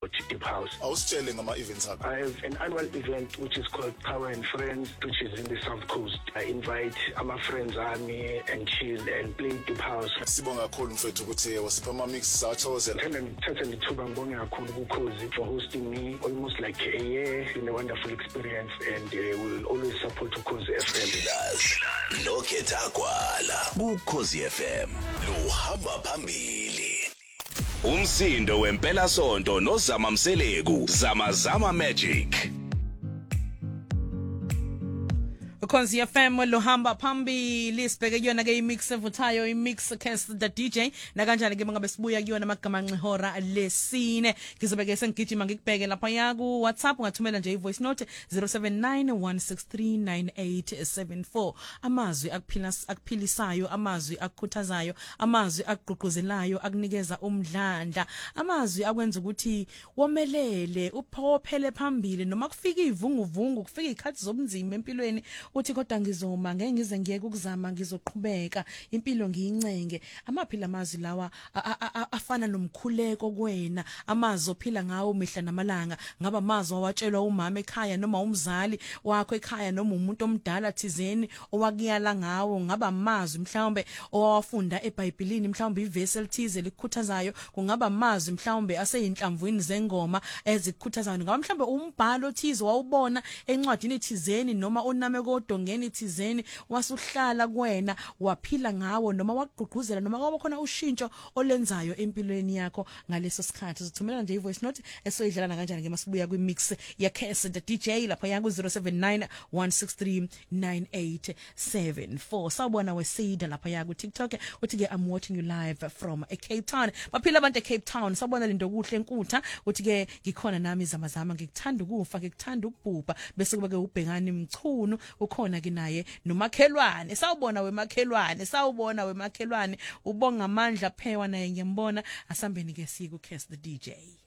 Deep House. Awusitshele ngama events akho. I have an annual event which is called Power and Friends, which is in the South Coast. I invite my friends army and chill and play Deep House. Sibonga kakhulu mfethu ukuthi wasipha ama mix sawathokozela. Ngithatha lithuba ngibonge kakhulu kuKhozi for hosting me almost like a year. It's been a wonderful experience and we'll always support Ukhozi FM. Lokhetha kwala kuKhozi FM. Luhamba phambili. Umsindo wempela sonto noZama Mseleku, Zama Magic. Ukhozi FM lohamba phambili sibheke kuyona ke imix evuthayo imix cast the DJ na kanjani ke mangabe sibuya kuyona amagama nxihora lesine ngizobeke sengigijima ngikubheke lapha yaku WhatsApp ungathumela nje ivoice note 0791639874 amazwi akuphilisayo amazwi akukhuthazayo amazwi akugqugquzelayo akunikeza umdlandla amazwi akwenza ukuthi womelele uphophele phambili noma kufika ivunguvungu kufika ikhathi zobunzima empilweni uthi kodwa ngizoma ngeke ngize ngiyeke ukuzama ngizoqhubeka impilo ngiyincenge amaphila amazwi lawa afana nomkhuleko kuwena amazwi ophila ngawo mihla namalanga ngaba amazwi owatshelwa umama ekhaya noma umzali wakho ekhaya noma umuntu omdala thizeni owakuyala ngawo ngaba amazwi mhlawumbe owafunda eBhayibhelini mhlawumbe ivesi elithize likukhuthazayo kungaba amazwi mhlawumbe aseyinhlamvweni zengoma ezikukhuthazayo ngaba mhlawumbe umbhalo othize wawubona encwadini thizeni noma oname kodongeni thizeni wasuhlala kuwena waphila ngawo noma waqhugquzela noma kwaba khona ushintsho olenzayo empilweni yakho ngaleso sikhathi sithumela nje ivoice note esoyidlala kanjani ke masibuya kwimix ya Cast the DJ lapha yaku 0791639874 sawubona weSida lapha yaku TikTok uthi ke I'm watching you live from Cape Town baphila abantu eCape Town sawubona lento kuhle enkutha uthi ke ngikhona nami zamazama ngikuthanda ukufa ngikuthanda ukubhubha bese kube ke ubhekani mchunu ukhona ke naye nomakhelwane sawubona wemakhelwane ubonga amandla phewa naye ngiyambona asambeni ke siku Cast the DJ.